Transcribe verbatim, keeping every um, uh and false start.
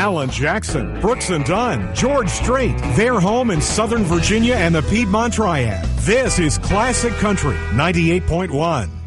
Alan Jackson, Brooks and Dunn, George Strait. They're home in Southern Virginia and the Piedmont Triad. This is Classic Country ninety-eight point one.